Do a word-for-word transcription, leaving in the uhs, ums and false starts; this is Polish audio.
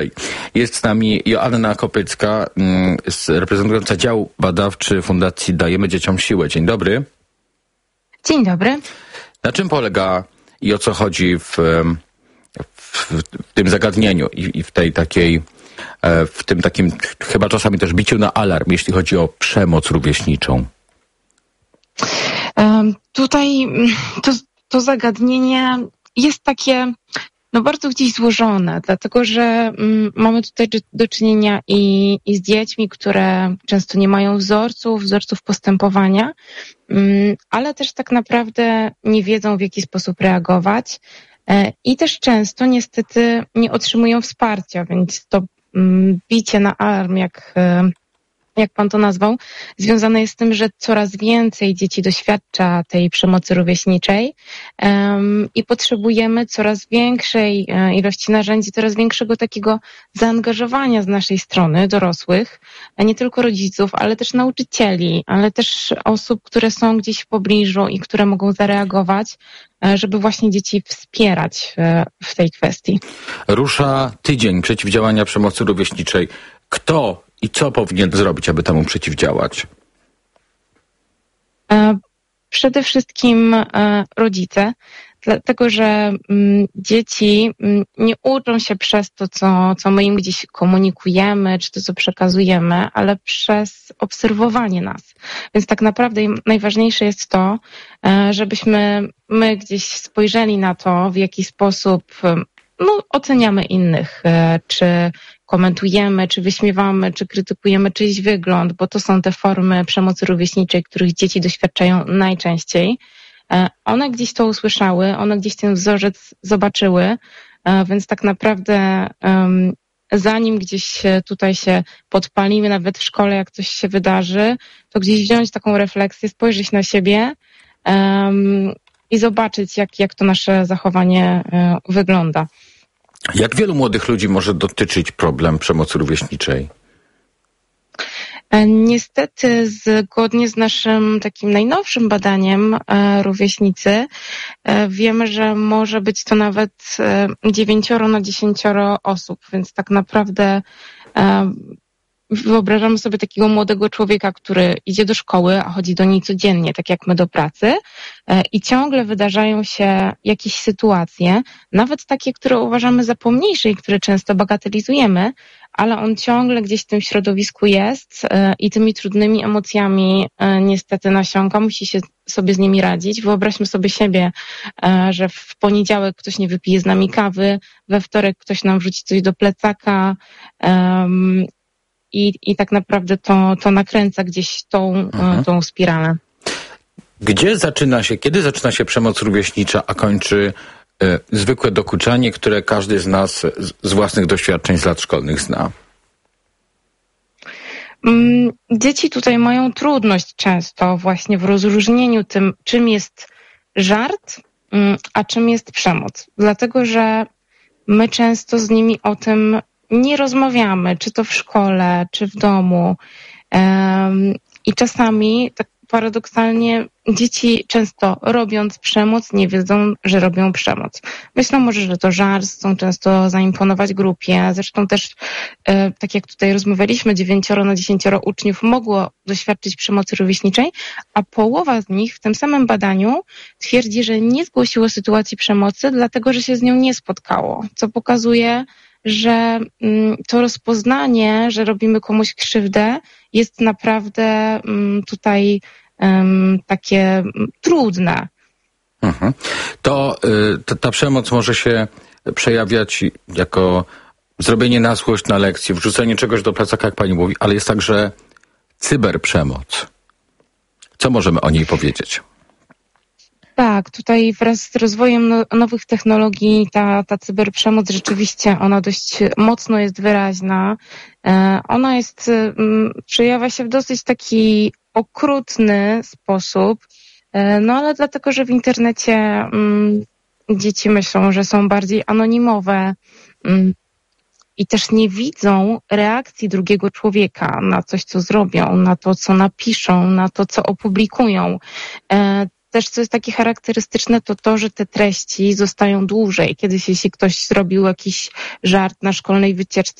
Jest z nami Joanna Kopycka, reprezentująca dział badawczy Fundacji Dajemy Dzieciom Siłę. Dzień dobry. Dzień dobry. Na czym polega i o co chodzi w, w, w tym zagadnieniu i, i w tej takiej, w tym takim chyba czasami też biciu na alarm, jeśli chodzi o przemoc rówieśniczą? Um, tutaj to, to zagadnienie jest takie no bardzo gdzieś złożone, dlatego że mm, mamy tutaj do, do czynienia i, i z dziećmi, które często nie mają wzorców, wzorców postępowania, mm, ale też tak naprawdę nie wiedzą, w jaki sposób reagować e, i też często niestety nie otrzymują wsparcia, więc to mm, bicie na alarm, jak e, jak pan to nazwał, związane jest z tym, że coraz więcej dzieci doświadcza tej przemocy rówieśniczej um, i potrzebujemy coraz większej e, ilości narzędzi, coraz większego takiego zaangażowania z naszej strony, dorosłych, a nie tylko rodziców, ale też nauczycieli, ale też osób, które są gdzieś w pobliżu i które mogą zareagować, e, żeby właśnie dzieci wspierać e, w tej kwestii. Rusza tydzień przeciwdziałania przemocy rówieśniczej. Kto i co powinien zrobić, aby temu przeciwdziałać? Przede wszystkim rodzice, dlatego że dzieci nie uczą się przez to, co, co my im gdzieś komunikujemy, czy to, co przekazujemy, ale przez obserwowanie nas. Więc tak naprawdę najważniejsze jest to, żebyśmy my gdzieś spojrzeli na to, w jaki sposób no, oceniamy innych, czy komentujemy, czy wyśmiewamy, czy krytykujemy czyjś wygląd, bo to są te formy przemocy rówieśniczej, których dzieci doświadczają najczęściej. One gdzieś to usłyszały, one gdzieś ten wzorzec zobaczyły, więc tak naprawdę zanim gdzieś tutaj się podpalimy, nawet w szkole, jak coś się wydarzy, to gdzieś wziąć taką refleksję, spojrzeć na siebie i zobaczyć, jak, jak to nasze zachowanie wygląda. Jak wielu młodych ludzi może dotyczyć problem przemocy rówieśniczej? Niestety, zgodnie z naszym takim najnowszym badaniem rówieśnicy, wiemy, że może być to nawet dziewięcioro na dziesięcioro osób, więc tak naprawdę wyobrażamy sobie takiego młodego człowieka, który idzie do szkoły, a chodzi do niej codziennie, tak jak my do pracy i ciągle wydarzają się jakieś sytuacje, nawet takie, które uważamy za pomniejsze i które często bagatelizujemy, ale on ciągle gdzieś w tym środowisku jest i tymi trudnymi emocjami niestety nasiąka, musi się sobie z nimi radzić. Wyobraźmy sobie siebie, że w poniedziałek ktoś nie wypije z nami kawy, we wtorek ktoś nam wrzuci coś do plecaka, I, i tak naprawdę to, to nakręca gdzieś tą, mhm. tą spiralę. Gdzie zaczyna się, kiedy zaczyna się przemoc rówieśnicza, a kończy y, zwykłe dokuczanie, które każdy z nas z, z własnych doświadczeń z lat szkolnych zna? Dzieci tutaj mają trudność często właśnie w rozróżnieniu tym, czym jest żart, a czym jest przemoc. Dlatego, że my często z nimi o tym nie rozmawiamy, czy to w szkole, czy w domu. Um, I czasami, tak paradoksalnie, dzieci często robiąc przemoc, nie wiedzą, że robią przemoc. Myślą może, że to żart, chcą często zaimponować grupie. Zresztą też, e, tak jak tutaj rozmawialiśmy, dziewięcioro na dziesięcioro uczniów mogło doświadczyć przemocy rówieśniczej, a połowa z nich w tym samym badaniu twierdzi, że nie zgłosiło sytuacji przemocy, dlatego że się z nią nie spotkało, co pokazuje, że to rozpoznanie, że robimy komuś krzywdę, jest naprawdę tutaj um, takie trudne. Mhm. To, to ta przemoc może się przejawiać jako zrobienie na złość na lekcji, wrzucenie czegoś do plecaka, jak pani mówi, ale jest także cyberprzemoc. Co możemy o niej powiedzieć? Tak, tutaj wraz z rozwojem no, nowych technologii ta, ta cyberprzemoc rzeczywiście ona dość mocno jest wyraźna. E, ona jest, m, przejawia się w dosyć taki okrutny sposób, e, no ale dlatego, że w internecie m, dzieci myślą, że są bardziej anonimowe m, i też nie widzą reakcji drugiego człowieka na coś, co zrobią, na to, co napiszą, na to, co opublikują. E, też co jest takie charakterystyczne, to to, że te treści zostają dłużej. Kiedyś, jeśli ktoś zrobił jakiś żart na szkolnej wycieczce,